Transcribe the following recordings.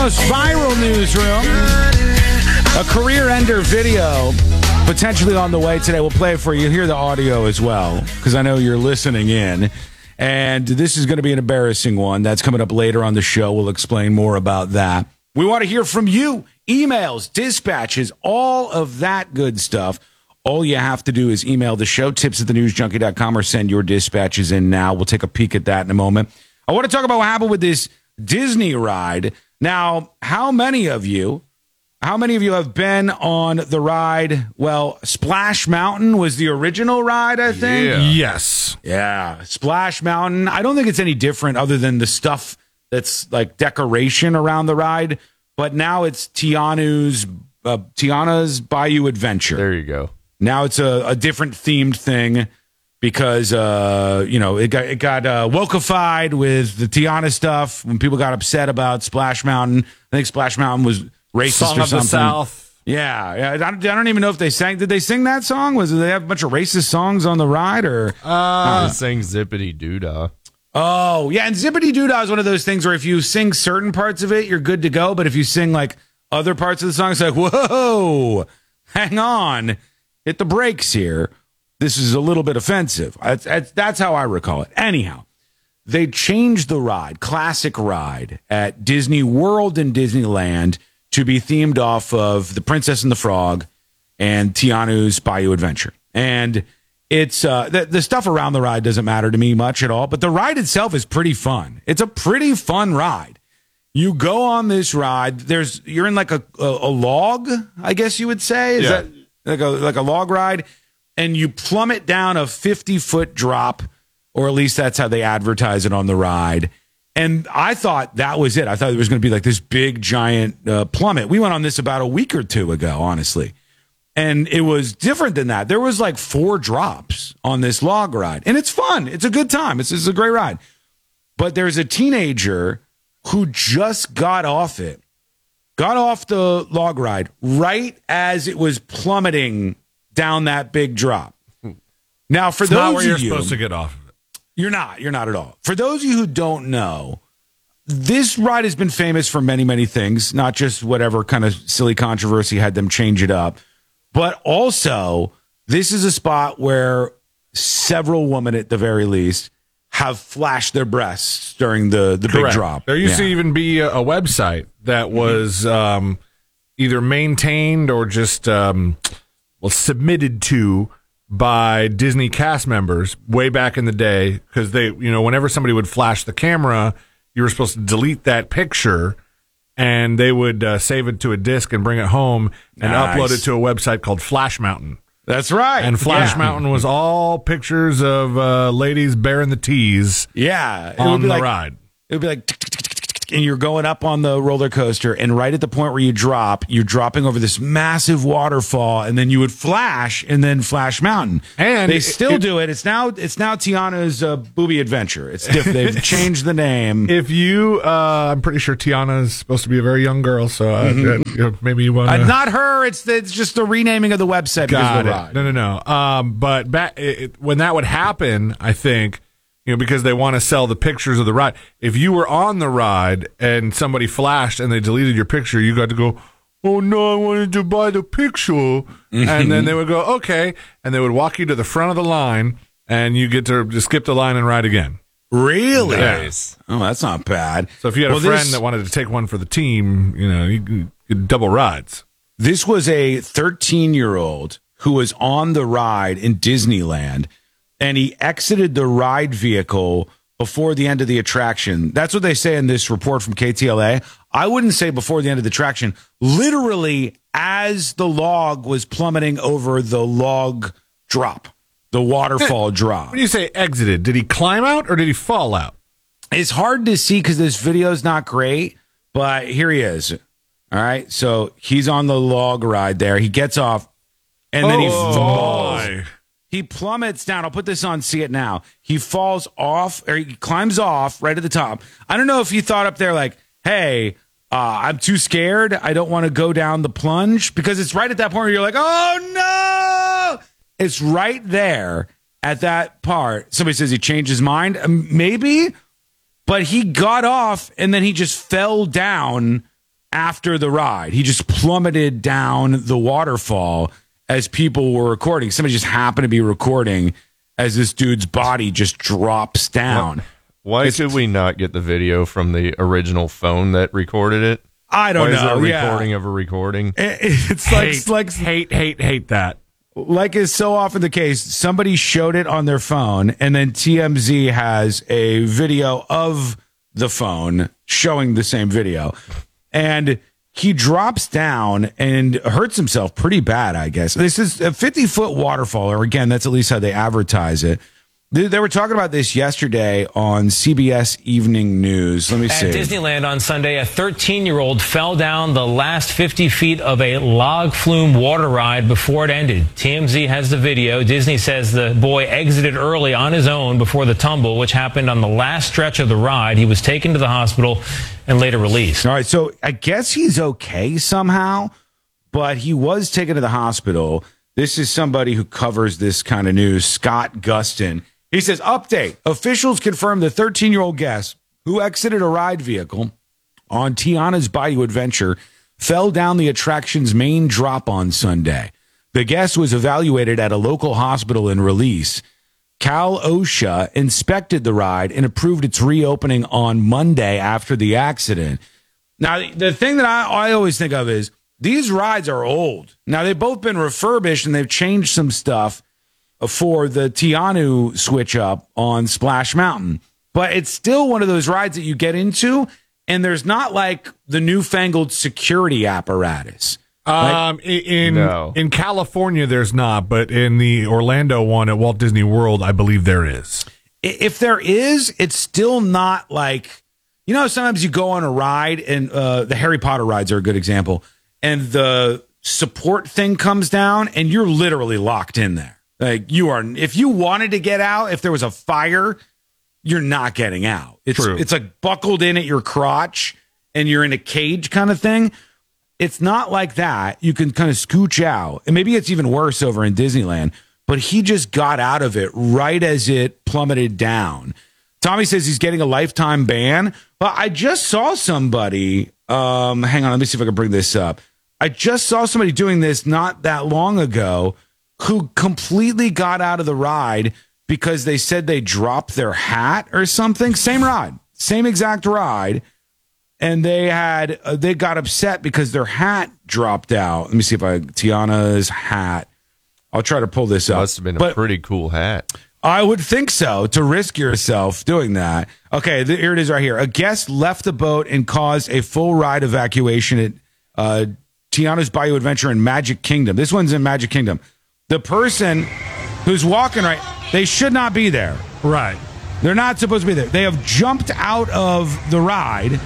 most viral newsroom. A career ender video potentially on the way today. We'll play it for you. Hear the audio as well, because I know you're listening in. And this is going to be an embarrassing one. That's coming up later on the show. We'll explain more about that. We want to hear from you. Emails, dispatches, all of that good stuff. All you have to do is email the show, tips@thenewsjunkie.com, or send your dispatches in now. We'll take a peek at that in a moment. I want to talk about what happened with this Disney ride. Now, how many of you have been on the ride? Well, Splash Mountain was the original ride, I think. Yeah. Yes. Yeah, Splash Mountain. I don't think it's any different other than the stuff that's like decoration around the ride. But now it's Tiana's Bayou Adventure. There you go. Now it's a different themed thing because it got wokeified with the Tiana stuff when people got upset about Splash Mountain. I think Splash Mountain was racist Song or of something. the South. Yeah. I don't even know if they sang. Did they sing that song? Did they have a bunch of racist songs on the ride or? They sang Zippity Doodah. Oh yeah, and Zippity Doodah is one of those things where if you sing certain parts of it, you're good to go. But if you sing like other parts of the song, it's like, whoa, hang on. Hit the brakes here. This is a little bit offensive. That's how I recall it. Anyhow, they changed the ride, classic ride, at Disney World and Disneyland to be themed off of The Princess and the Frog and Tiana's Bayou Adventure. And it's the stuff around the ride doesn't matter to me much at all, but the ride itself is pretty fun. It's a pretty fun ride. You go on this ride. You're in like a log, I guess you would say. Is that like a log ride, and you plummet down a 50-foot drop, or at least that's how they advertise it on the ride. And I thought that was it. I thought it was going to be like this big, giant plummet. We went on this about a week or two ago, honestly. And it was different than that. There was like 4 drops on this log ride. And it's fun. It's a good time. It's a great ride. But there's a teenager who just got off the log ride right as it was plummeting down that big drop. Now, for those not where you're of you, supposed to get off of it. You're not at all. For those of you who don't know, this ride has been famous for many, many things, not just whatever kind of silly controversy had them change it up, but also this is a spot where several women, at the very least, have flashed their breasts during the big drop. There used to even be a website that was either maintained or just submitted to by Disney cast members way back in the day, because they, whenever somebody would flash the camera, you were supposed to delete that picture, and they would save it to a disc and bring it home and upload it to a website called Flash Mountain. That's right. And Flash Mountain was all pictures of ladies bearing the tees on the ride. It would be like, and you're going up on the roller coaster, and right at the point where you drop, you're dropping over this massive waterfall, and then you would flash, and then Flash Mountain. And they still do it. It's now Tiana's Booby Adventure. It's different. They've changed the name. If you, I'm pretty sure Tiana is supposed to be a very young girl, so maybe you want to. Not her. It's just the renaming of the website because of the ride. No. But when that would happen, I think, because they want to sell the pictures of the ride. If you were on the ride and somebody flashed and they deleted your picture, you got to go, oh no, I wanted to buy the picture. And then they would go, okay. And they would walk you to the front of the line, and you get to just skip the line and ride again. Really? Nice. Oh, that's not bad. So if you had a friend that wanted to take one for the team, you could double rides. This was a 13-year-old who was on the ride in Disneyland, and he exited the ride vehicle before the end of the attraction. That's what they say in this report from KTLA. I wouldn't say before the end of the attraction. Literally, as the log was plummeting over the log drop, the waterfall drop. When you say exited, did he climb out or did he fall out? It's hard to see because this video is not great, but here he is. All right, so he's on the log ride there. He gets off, and then he falls. He plummets down. I'll put this on See It Now. He falls off, or he climbs off right at the top. I don't know if you thought up there like, hey, I'm too scared. I don't want to go down the plunge, because it's right at that point where you're like, oh, no. It's right there at that part. Somebody says he changed his mind. Maybe, but he got off, and then he just fell down after the ride. He just plummeted down the waterfall as people were recording. Somebody just happened to be recording as this dude's body just drops down. Why should we not get the video from the original phone that recorded it? I don't know. Why is it a recording of a recording? It's hate that. Like is so often the case, somebody showed it on their phone, and then TMZ has a video of the phone showing the same video. And he drops down and hurts himself pretty bad, I guess. This is a 50-foot waterfall, or again, that's at least how they advertise it. They were talking about this yesterday on CBS Evening News. Let me see. At Disneyland on Sunday, a 13-year-old fell down the last 50 feet of a log flume water ride before it ended. TMZ has the video. Disney says the boy exited early on his own before the tumble, which happened on the last stretch of the ride. He was taken to the hospital and later released. All right, so I guess he's okay somehow, but he was taken to the hospital. This is somebody who covers this kind of news, Scott Gustin. He says, update. Officials confirm the 13-year-old guest who exited a ride vehicle on Tiana's Bayou Adventure fell down the attraction's main drop on Sunday. The guest was evaluated at a local hospital and released. Cal OSHA inspected the ride and approved its reopening on Monday after the accident. Now, the thing that I always think of is these rides are old. Now, they've both been refurbished and they've changed some stuff for the Tiana switch up on Splash Mountain. But it's still one of those rides that you get into, and there's not like the newfangled security apparatus. In California, there's not, but in the Orlando one at Walt Disney World, I believe there is. If there is, it's still not like, you know, sometimes you go on a ride, and the Harry Potter rides are a good example, and the support thing comes down, and you're literally locked in there. Like you are, if you wanted to get out, if there was a fire, you're not getting out. It's like buckled in at your crotch and you're in a cage kind of thing. It's not like that. You can kind of scooch out. And maybe it's even worse over in Disneyland, but he just got out of it right as it plummeted down. Tommy says he's getting a lifetime ban, but I just saw somebody, hang on, let me see if I can bring this up. I just saw somebody doing this not that long ago who completely got out of the ride because they said they dropped their hat or something. Same ride, same exact ride. And they got upset because their hat dropped out. Let me see if Tiana's hat. I'll try to pull this up. Must have been a pretty cool hat. I would think so, to risk yourself doing that. Okay, here it is right here. A guest left the boat and caused a full ride evacuation at Tiana's Bayou Adventure in Magic Kingdom. This one's in Magic Kingdom. The person who's walking they should not be there. Right. They're not supposed to be there. They have jumped out of the ride,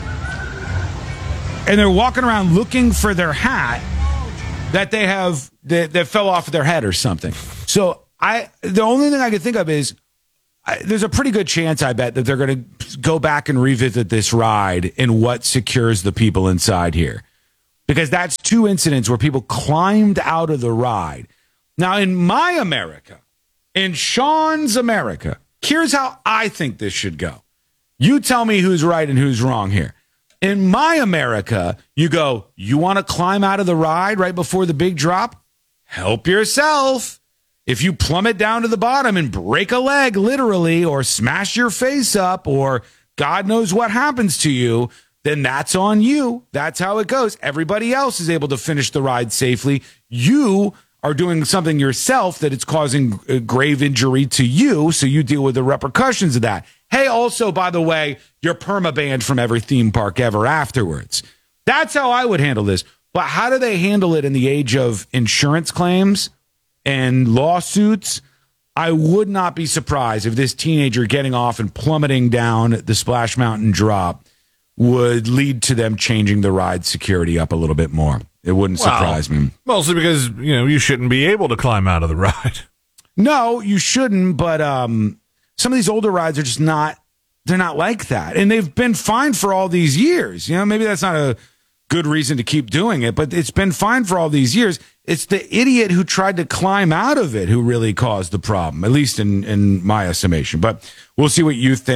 and they're walking around looking for their hat that they have that fell off their head or something. So the only thing I can think of is there's a pretty good chance, I bet, that they're going to go back and revisit this ride and what secures the people inside here. Because that's two incidents where people climbed out of the ride. Now, in my America, in Sean's America, here's how I think this should go. You tell me who's right and who's wrong here. In my America, you go, you want to climb out of the ride right before the big drop? Help yourself. If you plummet down to the bottom and break a leg, literally, or smash your face up, or God knows what happens to you, then that's on you. That's how it goes. Everybody else is able to finish the ride safely. You are doing something yourself that it's causing grave injury to you, so you deal with the repercussions of that. Hey, also, by the way, you're perma-banned from every theme park ever afterwards. That's how I would handle this. But how do they handle it in the age of insurance claims and lawsuits? I would not be surprised if this teenager getting off and plummeting down the Splash Mountain drop would lead to them changing the ride security up a little bit more. It wouldn't surprise me. Mostly because, you shouldn't be able to climb out of the ride. No, you shouldn't, but some of these older rides are just they're not like that. And they've been fine for all these years. Maybe that's not a good reason to keep doing it, but it's been fine for all these years. It's the idiot who tried to climb out of it who really caused the problem, at least in my estimation. But we'll see what you think.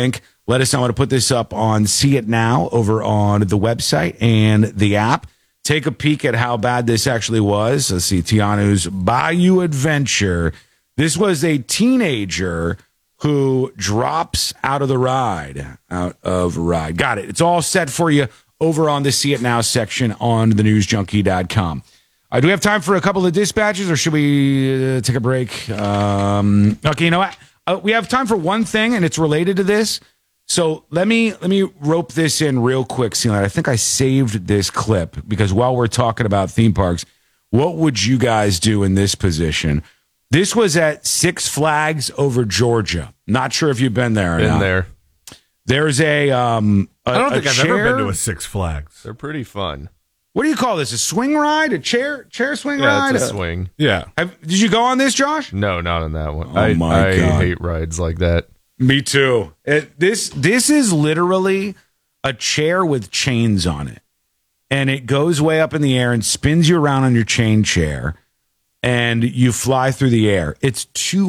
Let us know how to put this up on See It Now over on the website and the app. Take a peek at how bad this actually was. Let's see, Tianu's Bayou Adventure. This was a teenager who drops out of the ride. Got it. It's all set for you over on the See It Now section on thenewsjunkie.com. Do we have time for a couple of dispatches, or should we take a break? Okay, you know what? We have time for one thing, and it's related to this. So let me rope this in real quick, Celine. I think I saved this clip because while we're talking about theme parks, what would you guys do in this position? This was at Six Flags over Georgia. Not sure if you've been there or not. Been there. There's I don't think I've ever been to a Six Flags. They're pretty fun. What do you call this? A swing ride? A chair swing ride? Yeah, it's a swing. Yeah. Did you go on this, Josh? No, not on that one. Oh, my God. I hate rides like that. Me too. This is literally a chair with chains on it. And it goes way up in the air and spins you around on your chain chair. And you fly through the air. It's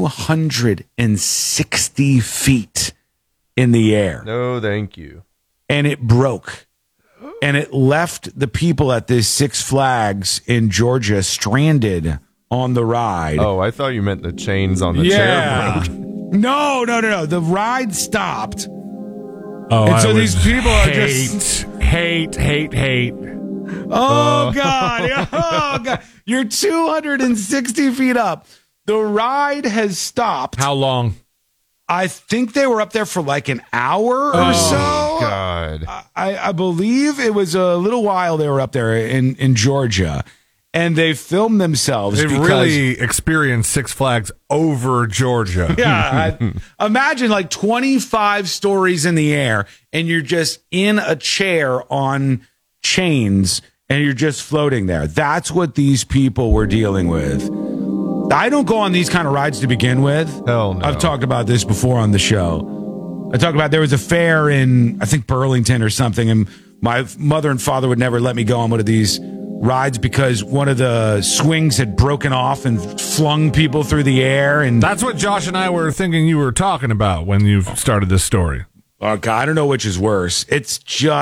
260 feet in the air. No, thank you. And it broke. And it left the people at this Six Flags in Georgia stranded on the ride. Oh, I thought you meant the chains on the chair broke. No. The ride stopped. Oh, and so these people are just hate. Oh God. You're 260 feet up. The ride has stopped. How long? I think they were up there for like an hour or so. God. I believe it was a little while they were up there in Georgia. And they filmed themselves. They've really experienced Six Flags over Georgia. Yeah. Imagine like 25 stories in the air and you're just in a chair on chains and you're just floating there. That's what these people were dealing with. I don't go on these kind of rides to begin with. Hell no. I've talked about this before on the show. I talked about there was a fair in, I think, Burlington or something, and my mother and father would never let me go on one of these rides because one of the swings had broken off and flung people through the air. And that's what Josh and I were thinking you were talking about when you started this story. Oh, God, I don't know which is worse. It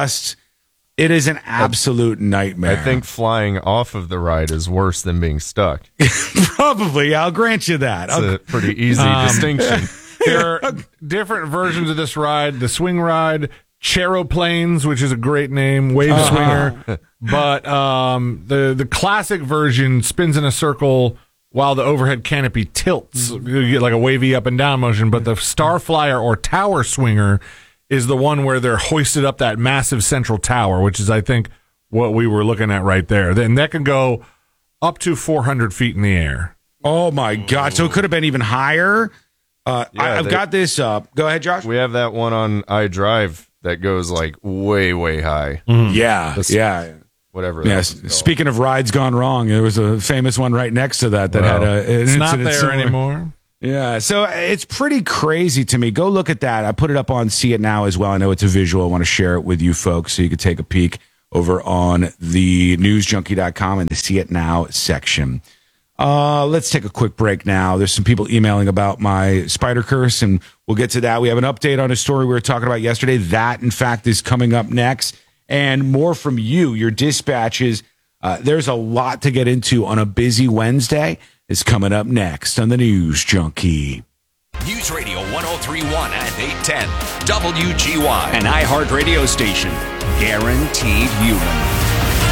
is an absolute nightmare. I think flying off of the ride is worse than being stuck. Probably. I'll grant you that. It's a pretty easy distinction. There are different versions of this ride. The swing ride, Charoplanes, which is a great name, wave swinger. But the classic version spins in a circle while the overhead canopy tilts. You get like a wavy up and down motion. But the Starflyer or Tower Swinger is the one where they're hoisted up that massive central tower, which is, I think, what we were looking at right there. And that can go up to 400 feet in the air. Oh, my God. So it could have been even higher. I've got this up. Go ahead, Josh. We have that one on iDrive that goes like way, way high. Mm-hmm. Yeah. Whatever. Yes. Speaking of rides gone wrong, there was a famous one right next to that had an it's not incident there anymore. Yeah, so it's pretty crazy to me. Go look at that. I put it up on See It Now as well. I know it's a visual. I want to share it with you folks so you can take a peek over on the newsjunkie.com and the See It Now section. Let's take a quick break now. There's some people emailing about my spider curse, and we'll get to that. We have an update on a story we were talking about yesterday. That, in fact, is coming up next. And more from you, your dispatches. There's a lot to get into on a busy Wednesday. Is coming up next on the News Junkie. News Radio 103.1 and 810 WGY, an iHeart radio station. Guaranteed human.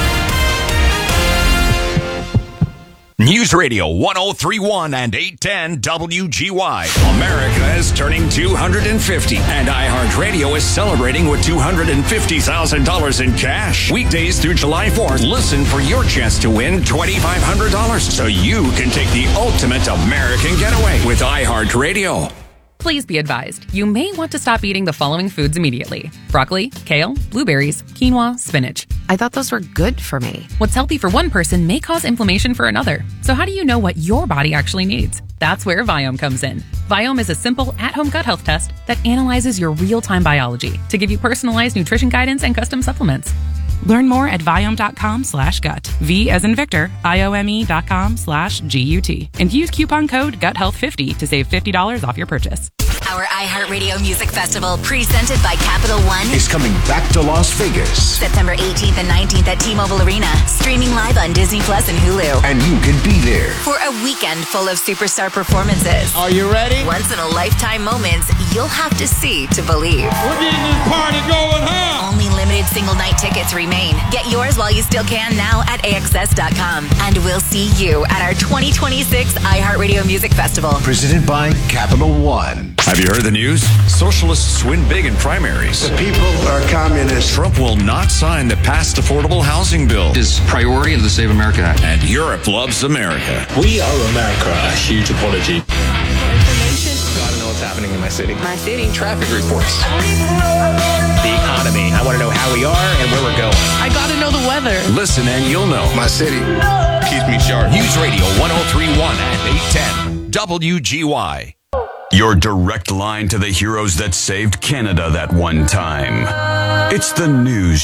News Radio 103.1 and 810 WGY. America is turning 250, and iHeartRadio is celebrating with $250,000 in cash. Weekdays through July 4th, listen for your chance to win $2,500 so you can take the ultimate American getaway with iHeartRadio. Please be advised, you may want to stop eating the following foods immediately. Broccoli, kale, blueberries, quinoa, spinach. I thought those were good for me. What's healthy for one person may cause inflammation for another. So how do you know what your body actually needs? That's where Viome comes in. Viome is a simple, at-home gut health test that analyzes your real-time biology to give you personalized nutrition guidance and custom supplements. Learn more at Viome.com/gut. V as in Victor, IOME.com/GUT. And use coupon code GUTHEALTH50 to save $50 off your purchase. Our iHeartRadio Music Festival, presented by Capital One, is coming back to Las Vegas. September 18th and 19th at T-Mobile Arena, streaming live on Disney Plus and Hulu. And you can be there For a weekend full of superstar performances. Are you ready? Once-in-a-lifetime moments you'll have to see to believe. We're getting this party going, huh? Only limited single-night tickets remain. Get yours while you still can now at AXS.com. And we'll see you at our 2026 iHeartRadio Music Festival. Presented by Capital One. Have you heard the news? Socialists win big in primaries. The people are communists. Trump will not sign the passed affordable housing bill. His priority of the Save America Act. And Europe loves America. We are America. A huge apology. Gotta know what's happening in my city. My city. Traffic reports. The economy. I want to know how we are and where we're going. I gotta know the weather. Listen and you'll know. My city keeps me sharp. News Radio 1031 and 810 WGY. Your direct line to the heroes that saved Canada that one time. It's the news.